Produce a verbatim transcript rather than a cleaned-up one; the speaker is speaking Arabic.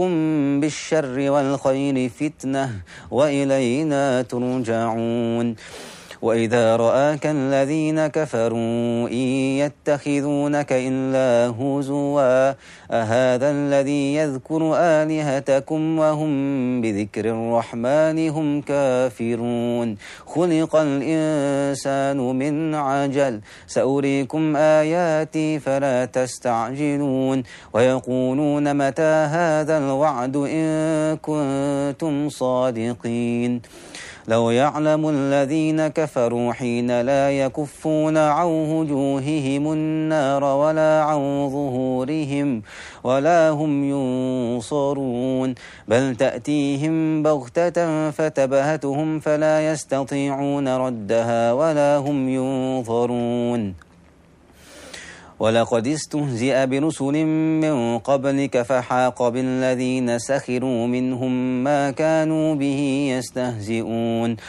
بالشر والخير فتنة وإلينا ترجعون. وإذا رآك الذين كفروا إن يتخذونك إلا هزوا أهذا الذي يذكر آلهتكم وهم بذكر الرحمن هم كافرون. خلق الإنسان من عجل سأريكم آياتي فلا تستعجلون. ويقولون متى هذا الوعد إن كنتم صادقين. لو يعلم الذين كفروا حين لا يكفون عن وجوههم النار ولا عن ظهورهم ولا هم ينصرون بل تأتيهم بغتة فتبهتهم فلا يستطيعون ردها ولا هم ينظرون. ولقد استهزئ برسل من قبلك فحاق بالذين سخروا منهم ما كانوا به يستهزئون.